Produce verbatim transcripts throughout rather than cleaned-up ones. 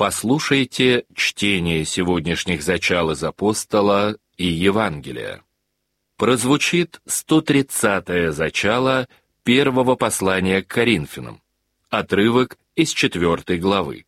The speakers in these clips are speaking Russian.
Послушайте чтение сегодняшних зачал из Апостола и Евангелия. Прозвучит сто тридцатое зачало первого послания к Коринфянам, отрывок из четвертой главы.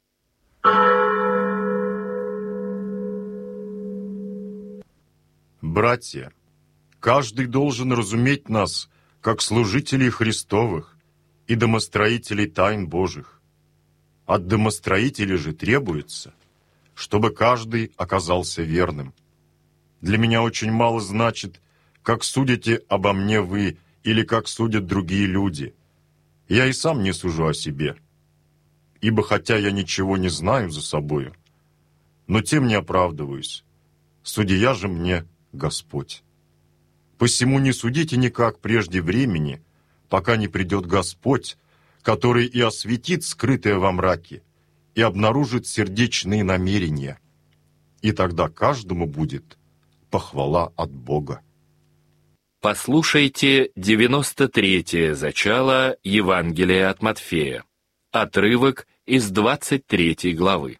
Братья, каждый должен разуметь нас, как служителей Христовых и домостроителей тайн Божьих. От домостроителей же требуется, чтобы каждый оказался верным. Для меня очень мало значит, как судите обо мне вы или как судят другие люди. Я и сам не сужу о себе. Ибо хотя я ничего не знаю за собою, но тем не оправдываюсь. Судья же мне Господь. Посему не судите никак прежде времени, пока не придет Господь, который и осветит скрытое во мраке, и обнаружит сердечные намерения. И тогда каждому будет похвала от Бога. Послушайте девяносто третье зачало Евангелия от Матфея, отрывок из двадцать третьей главы.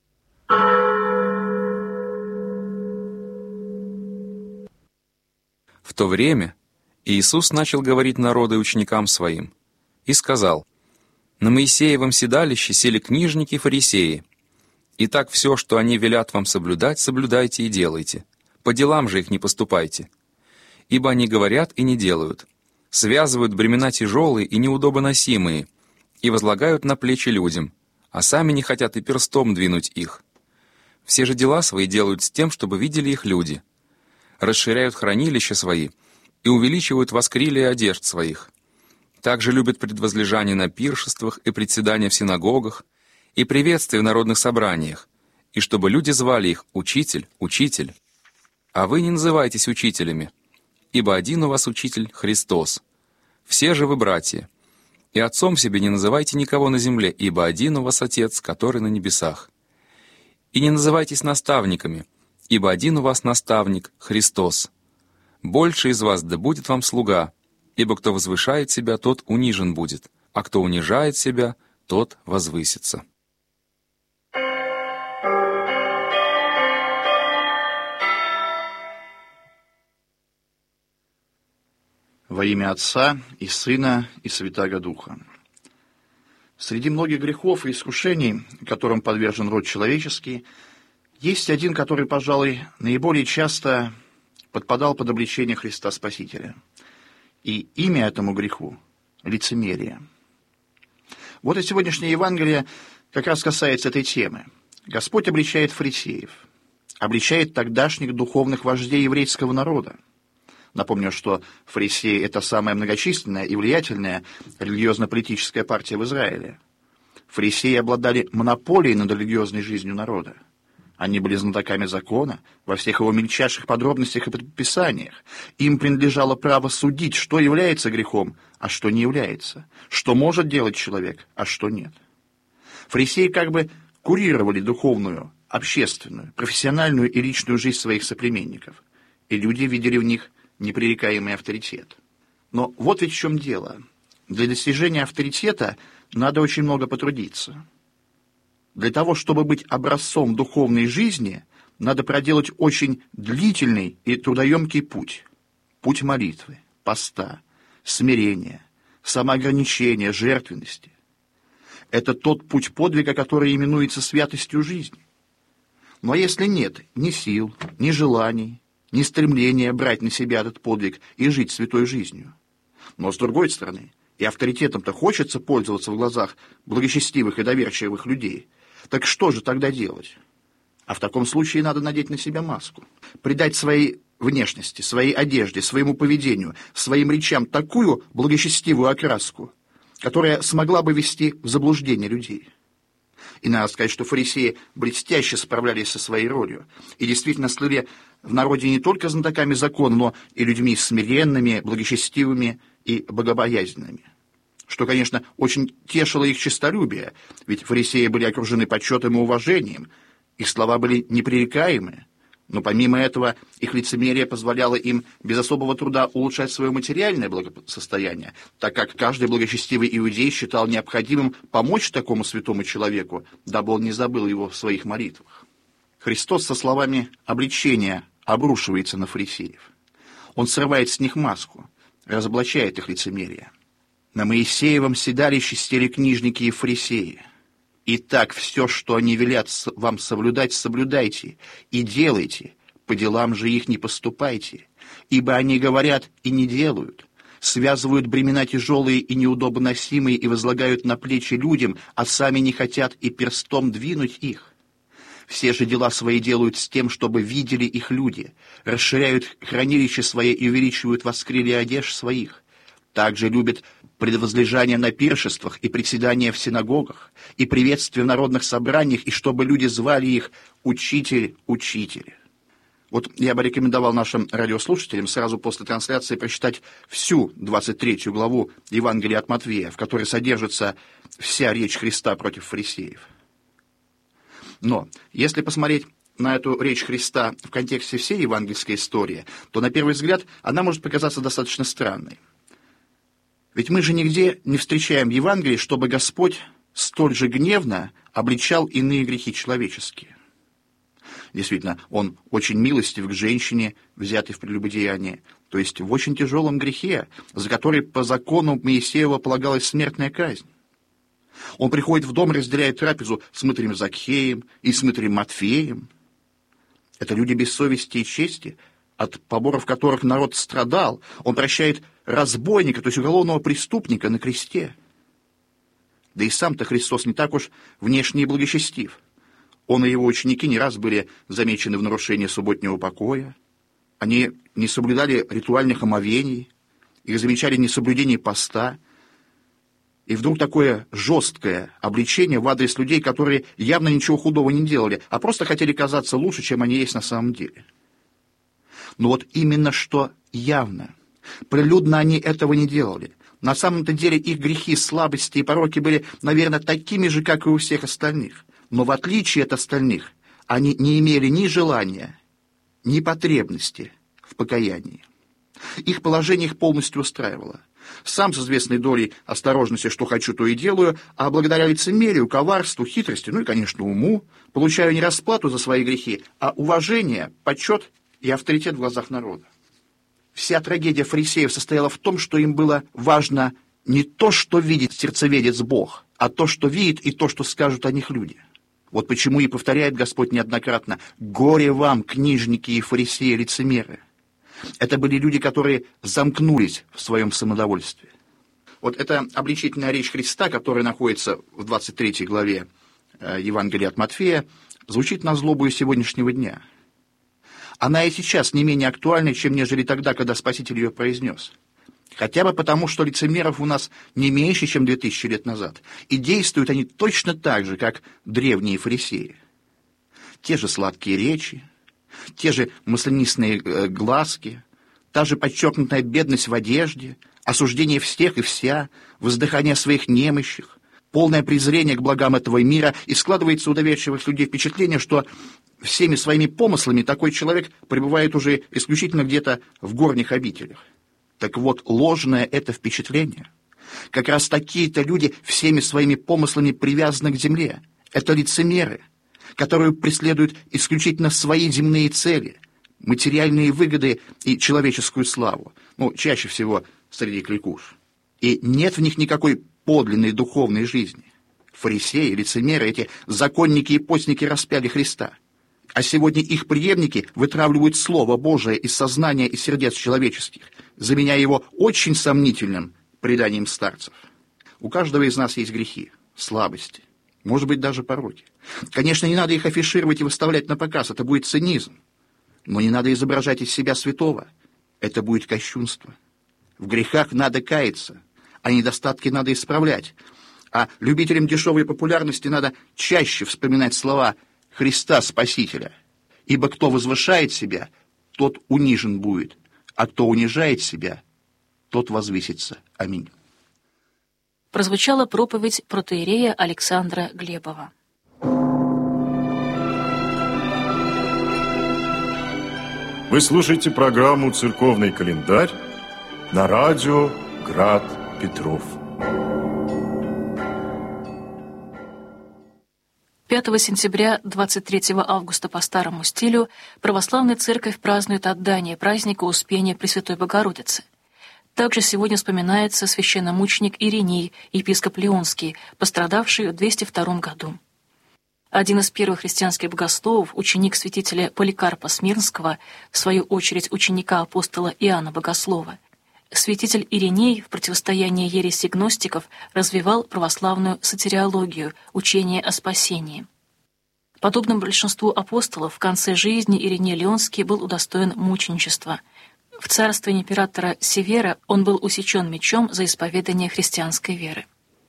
В то время Иисус начал говорить народу и ученикам своим, и сказал: «На Моисеевом седалище сели книжники и фарисеи. Итак, все, что они велят вам соблюдать, соблюдайте и делайте. По делам же их не поступайте. Ибо они говорят и не делают, связывают бремена тяжелые и неудобоносимые, и возлагают на плечи людям, а сами не хотят и перстом двинуть их. Все же дела свои делают с тем, чтобы видели их люди. Расширяют хранилища свои и увеличивают воскрилие одежд своих. Также любят предвозлежание на пиршествах и председания в синагогах, и приветствия в народных собраниях, и чтобы люди звали их «Учитель, Учитель». А вы не называйтесь учителями, ибо один у вас Учитель — Христос. Все же вы братья. И отцом себе не называйте никого на земле, ибо один у вас Отец, который на небесах. И не называйтесь наставниками, ибо один у вас наставник — Христос. Больше из вас да будет вам слуга, ибо кто возвышает себя, тот унижен будет, а кто унижает себя, тот возвысится». Во имя Отца и Сына и Святаго Духа. Среди многих грехов и искушений, которым подвержен род человеческий, есть один, который, пожалуй, наиболее часто подпадал под обличение Христа Спасителя. И имя этому греху — лицемерие. Вот и сегодняшнее Евангелие как раз касается этой темы. Господь обличает фарисеев, обличает тогдашних духовных вождей еврейского народа. Напомню, что фарисеи — это самая многочисленная и влиятельная религиозно-политическая партия в Израиле. Фарисеи обладали монополией над религиозной жизнью народа. Они были знатоками закона во всех его мельчайших подробностях и предписаниях. Им принадлежало право судить, что является грехом, а что не является, что может делать человек, а что нет. Фарисеи как бы курировали духовную, общественную, профессиональную и личную жизнь своих соплеменников, и люди видели в них непререкаемый авторитет. Но вот ведь в чем дело. Для достижения авторитета надо очень много потрудиться. Для того, чтобы быть образцом духовной жизни, надо проделать очень длительный и трудоемкий путь. Путь молитвы, поста, смирения, самоограничения, жертвенности. Это тот путь подвига, который именуется святостью жизни. Но если нет ни сил, ни желаний, ни стремления брать на себя этот подвиг и жить святой жизнью, но с другой стороны, и авторитетом-то хочется пользоваться в глазах благочестивых и доверчивых людей, так что же тогда делать? А в таком случае надо надеть на себя маску, придать своей внешности, своей одежде, своему поведению, своим речам такую благочестивую окраску, которая смогла бы ввести в заблуждение людей. И надо сказать, что фарисеи блестяще справлялись со своей ролью и действительно слыли в народе не только знатоками закона, но и людьми смиренными, благочестивыми и богобоязненными. Что, конечно, очень тешило их честолюбие, ведь фарисеи были окружены почетом и уважением, их слова были непререкаемы, Но помимо этого, их лицемерие позволяло им без особого труда улучшать свое материальное благосостояние, так как каждый благочестивый иудей считал необходимым помочь такому святому человеку, дабы он не забыл его в своих молитвах. Христос со словами обличения обрушивается на фарисеев. Он срывает с них маску, разоблачает их лицемерие. «На Моисеевом седалище сели книжники и фарисеи. Итак, все, что они велят вам соблюдать, соблюдайте, и делайте, по делам же их не поступайте, ибо они говорят и не делают, связывают бремена тяжелые и неудобоносимые и возлагают на плечи людям, а сами не хотят и перстом двинуть их. Все же дела свои делают с тем, чтобы видели их люди, расширяют хранилище свои и увеличивают воскрылья одежд своих. Также любят предвозлежание на пиршествах и приседания в синагогах, и приветствия в народных собраниях, и чтобы люди звали их «Учитель, Учитель». Вот я бы рекомендовал нашим радиослушателям сразу после трансляции прочитать всю двадцать третью главу Евангелия от Матфея, в которой содержится вся речь Христа против фарисеев. Но если посмотреть на эту речь Христа в контексте всей евангельской истории, то на первый взгляд она может показаться достаточно странной. Ведь мы же нигде не встречаем в Евангелии, чтобы Господь столь же гневно обличал иные грехи человеческие. Действительно, Он очень милостив к женщине, взятой в прелюбодеяние, то есть в очень тяжелом грехе, за который по закону Моисеева полагалась смертная казнь. Он приходит в дом, разделяет трапезу с мытарем Закхеем и с мытарем Матфеем. Это люди без совести и чести, от поборов которых народ страдал. Он прощает разбойника, то есть уголовного преступника на кресте. Да и сам-то Христос не так уж внешне и благочестив. Он и его ученики не раз были замечены в нарушении субботнего покоя. Они не соблюдали ритуальных омовений, их замечали несоблюдение поста. И вдруг такое жесткое обличение в адрес людей, которые явно ничего худого не делали, а просто хотели казаться лучше, чем они есть на самом деле. Но вот именно что явно. Прилюдно они этого не делали. На самом-то деле их грехи, слабости и пороки были, наверное, такими же, как и у всех остальных. Но в отличие от остальных, они не имели ни желания, ни потребности в покаянии. Их положение их полностью устраивало. Сам с известной долей осторожности, что хочу, то и делаю, а благодаря лицемерию, коварству, хитрости, ну и, конечно, уму, получаю не расплату за свои грехи, а уважение, почет и авторитет в глазах народа. Вся трагедия фарисеев состояла в том, что им было важно не то, что видит сердцеведец Бог, а то, что видит, и то, что скажут о них люди. Вот почему и повторяет Господь неоднократно: «Горе вам, книжники и фарисеи, лицемеры». Это были люди, которые замкнулись в своем самодовольстве. Вот эта обличительная речь Христа, которая находится в двадцать третьей главе Евангелия от Матфея, звучит на злобу и сегодняшнего дня. Она и сейчас не менее актуальна, чем нежели тогда, когда Спаситель ее произнес. Хотя бы потому, что лицемеров у нас не меньше, чем две тысячи лет назад, и действуют они точно так же, как древние фарисеи. Те же сладкие речи, те же маслянистые глазки, та же подчеркнутая бедность в одежде, осуждение всех и вся, воздыхание о своих немощах, полное презрение к благам этого мира, и складывается у доверчивых людей впечатление, что всеми своими помыслами такой человек пребывает уже исключительно где-то в горних обителях. Так вот, ложное это впечатление. Как раз такие-то люди всеми своими помыслами привязаны к земле. Это лицемеры, которые преследуют исключительно свои земные цели, материальные выгоды и человеческую славу, ну, чаще всего среди кликуш. И нет в них никакой подлинной духовной жизни. Фарисеи, лицемеры, эти законники и постники распяли Христа. А сегодня их преемники вытравливают Слово Божие из сознания и сердец человеческих, заменяя его очень сомнительным преданием старцев. У каждого из нас есть грехи, слабости, может быть, даже пороки. Конечно, не надо их афишировать и выставлять на показ, это будет цинизм. Но не надо изображать из себя святого, это будет кощунство. В грехах надо каяться, а недостатки надо исправлять. А любителям дешевой популярности надо чаще вспоминать слова Христа Спасителя. Ибо кто возвышает себя, тот унижен будет, а кто унижает себя, тот возвысится. Аминь. Прозвучала проповедь протоиерея Александра Глебова. Вы слушаете программу «Церковный календарь» на радио «Град Петров». пятого сентября, двадцать третьего августа по старому стилю православная церковь празднует отдание праздника Успения Пресвятой Богородицы. Также сегодня вспоминается священномученик Ириней, епископ Леонский, пострадавший в двести втором году. Один из первых христианских богословов, ученик святителя Поликарпа Смирнского, в свою очередь ученика апостола Иоанна Богослова, святитель Ириней в противостоянии ереси гностиков развивал православную сотириологию, учение о спасении. Подобно большинству апостолов, в конце жизни Ириней Леонский был удостоен мученичества. В царстве императора Севера он был усечен мечом за исповедание христианской веры.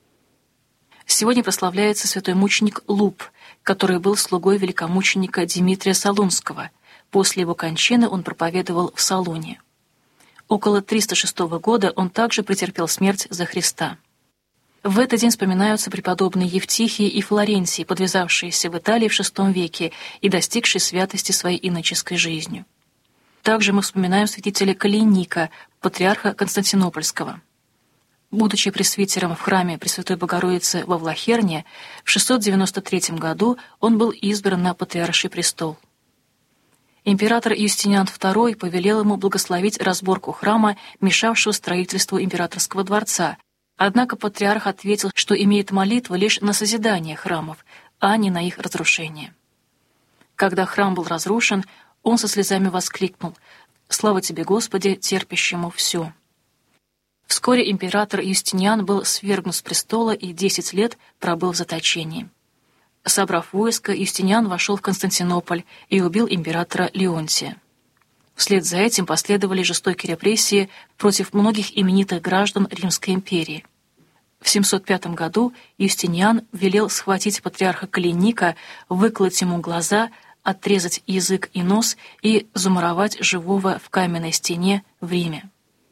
Сегодня прославляется святой мученик Луб, который был слугой великомученика Димитрия Солунского. После его кончины он проповедовал в Солуне. Около триста шестого года он также претерпел смерть за Христа. В этот день вспоминаются преподобные Евтихий и Флоренций, подвязавшиеся в Италии в шестом веке и достигшие святости своей иноческой жизнью. Также мы вспоминаем святителя Калийника, патриарха Константинопольского. Будучи пресвитером в храме Пресвятой Богородицы во Влахерне, в шестьсот девяносто третьем году он был избран на патриарший престол. Император Юстиниан второй повелел ему благословить разборку храма, мешавшего строительству императорского дворца, однако патриарх ответил, что имеет молитву лишь на созидание храмов, а не на их разрушение. Когда храм был разрушен, он со слезами воскликнул: «Слава тебе, Господи, терпящему все». Вскоре император Юстиниан был свергнут с престола и десять лет пробыл в заточении. Собрав войско, Юстиниан вошел в Константинополь и убил императора Леонтия. Вслед за этим последовали жестокие репрессии против многих именитых граждан Римской империи. В семьсот пятом году Юстиниан велел схватить патриарха Калийника, выколоть ему глаза, отрезать язык и нос и замуровать живого в каменной стене в Риме.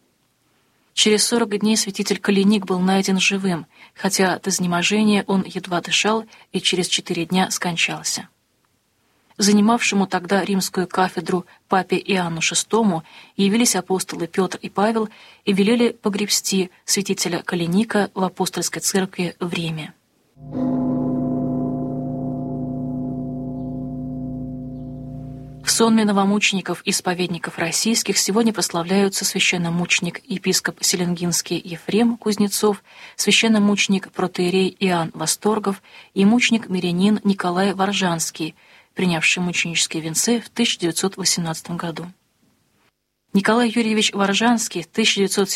Через сорок дней святитель Калийник был найден живым, хотя от изнеможения он едва дышал и через четыре дня скончался. Занимавшему тогда римскую кафедру папе Иоанну шестому явились апостолы Петр и Павел и велели погребсти святителя Калийника в апостольской церкви в Риме. В сонме новомучеников и исповедников российских сегодня прославляются священномученик епископ Селенгинский Ефрем Кузнецов, священномученик протоиерей Иоанн Восторгов и мученик мирянин Николай Воржанский, принявший мученические венцы в тысяча девятьсот восемнадцатом году. Николай Юрьевич Воржанский в тысяча девятьсот